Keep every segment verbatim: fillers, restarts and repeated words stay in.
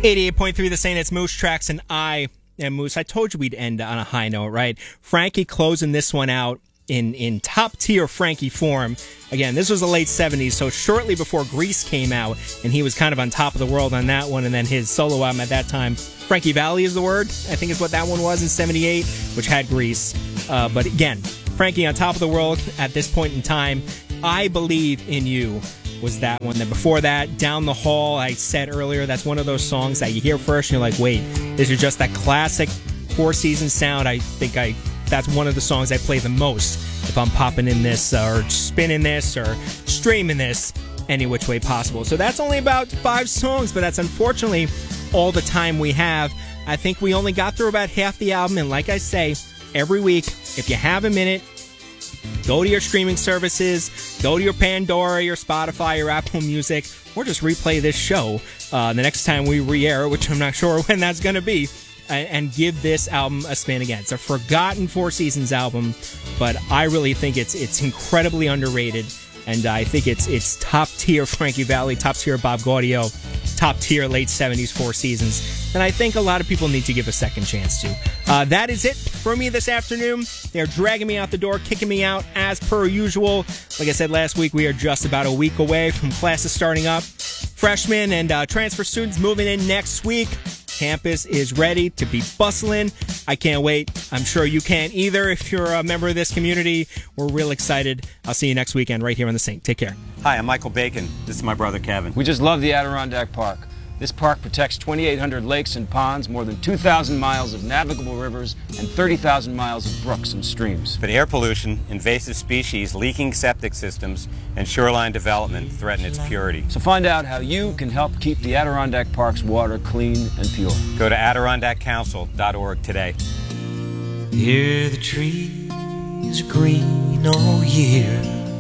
eighty-eight point three The Saint, it's Moose Tracks, and I am Moose. I told you we'd end on a high note, right? Frankie closing this one out in, in top-tier Frankie form. Again, this was the late seventies, so shortly before Grease came out, and he was kind of on top of the world on that one, and then his solo album at that time, Frankie Valli is the word, I think is what that one was in seventy-eight, which had Grease. Uh, but again, Frankie on top of the world at this point in time. I Believe in You was that one. Then before that, Down the Hall, I said earlier, that's one of those songs that you hear first and you're like, wait, this is just that classic Four Seasons sound. I think I that's one of the songs I play the most if I'm popping in this or spinning this or streaming this any which way possible. So that's only about five songs, but that's unfortunately all the time we have. I think we only got through about half the album, and like I say, every week, if you have a minute, go to your streaming services, go to your Pandora, your Spotify, your Apple Music, or just replay this show uh, the next time we re-air, which I'm not sure when that's going to be, and, and give this album a spin again. It's a forgotten Four Seasons album, but I really think it's it's incredibly underrated, and I think it's it's top-tier Frankie Valli, top-tier Bob Gaudio, top-tier late seventies Four Seasons, and I think a lot of people need to give a second chance to. Uh, that is it for me this afternoon. They're dragging me out the door, kicking me out as per usual. Like I said last week, we are just about a week away from classes starting up. Freshmen and uh, transfer students moving in next week. Campus is ready to be bustling. I can't wait. I'm sure you can't either if you're a member of this community. We're real excited. I'll see you next weekend right here on The Saint. Take care. Hi, I'm Michael Bacon. This is my brother Kevin. We just love the Adirondack Park. This park protects twenty-eight hundred lakes and ponds, more than two thousand miles of navigable rivers, and thirty thousand miles of brooks and streams. But air pollution, invasive species, leaking septic systems, and shoreline development threaten its purity. So find out how you can help keep the Adirondack Park's water clean and pure. Go to Adirondack Council dot org today. Hear the trees are green all year.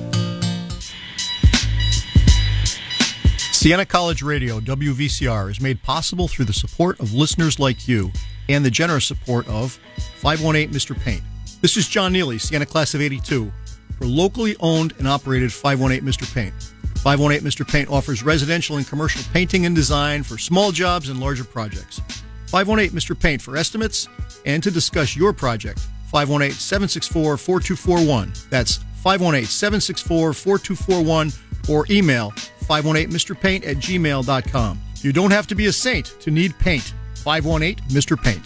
Siena College Radio, W V C R, is made possible through the support of listeners like you and the generous support of five one eight Mister Paint. This is John Neely, Siena Class of eighty-two, for locally owned and operated five one eight Mister Paint. five one eight Mister Paint offers residential and commercial painting and design for small jobs and larger projects. five one eight Mister Paint for estimates and to discuss your project. five one eight, seven six four, four two four one. That's five one eight, seven six four, four two four one, or email five one eight Mister Paint at gmail dot com. You don't have to be a saint to need paint. five one eight Mister Paint.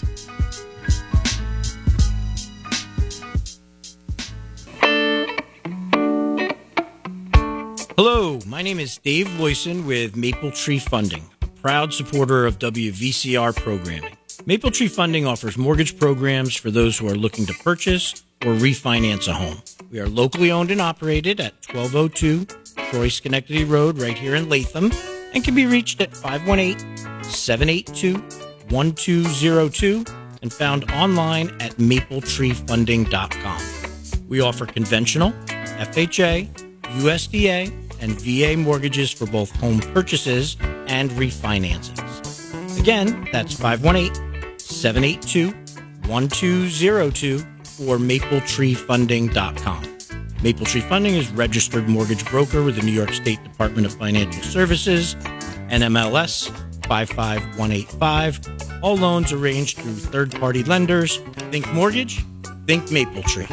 Hello, my name is Dave Loyson with Maple Tree Funding, a proud supporter of W V C R programming. Maple Tree Funding offers mortgage programs for those who are looking to purchase or refinance a home. We are locally owned and operated at twelve oh two Troy Schenectady Road right here in Latham, and can be reached at five one eight, seven eight two, one two zero two and found online at maple tree funding dot com. We offer conventional, F H A, U S D A, and V A mortgages for both home purchases and refinancings. Again, that's five one eight, seven eight two, one two zero two or maple tree funding dot com. Maple Tree Funding is registered mortgage broker with the New York State Department of Financial Services, N M L S five five one eight five. All loans arranged through third-party lenders. Think mortgage, think Maple Tree.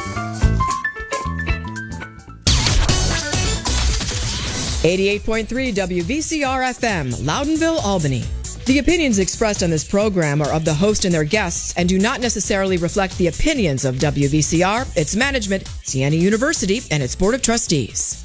eighty-eight point three W V C R F M, Loudonville, Albany. The opinions expressed on this program are of the host and their guests and do not necessarily reflect the opinions of W V C R, its management, Siena University, and its Board of Trustees.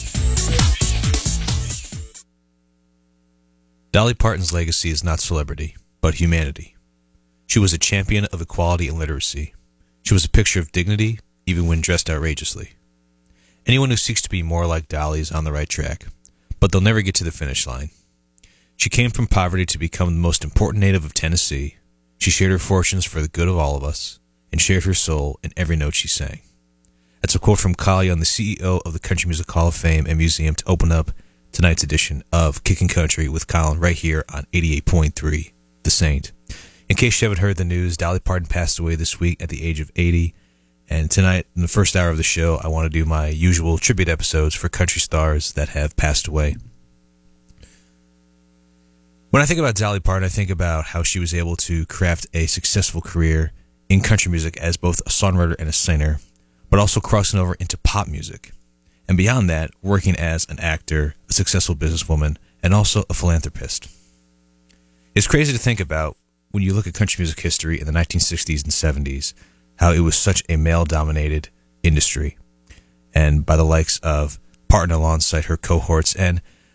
Dolly Parton's legacy is not celebrity, but humanity. She was a champion of equality and literacy. She was a picture of dignity, even when dressed outrageously. Anyone who seeks to be more like Dolly is on the right track, but they'll never get to the finish line. She came from poverty to become the most important native of Tennessee. She shared her fortunes for the good of all of us, and shared her soul in every note she sang. That's a quote from Kyle Young, the C E O of the Country Music Hall of Fame and Museum, to open up tonight's edition of Kickin' Country with Colin right here on eighty-eight point three The Saint. In case you haven't heard the news, Dolly Parton passed away this week at the age of eighty. And tonight, in the first hour of the show, I want to do my usual tribute episodes for country stars that have passed away. When When I think about Dolly Parton, I think about how she was able to craft a successful career in country music as both a songwriter and a singer, but also crossing over into pop music. And beyond that, working as an actor, a successful businesswoman, and also a philanthropist. It's crazy to think about when you look at country music history in the nineteen sixties and seventies, how it was such a male-dominated industry. And by the likes of Parton alongside her cohorts, and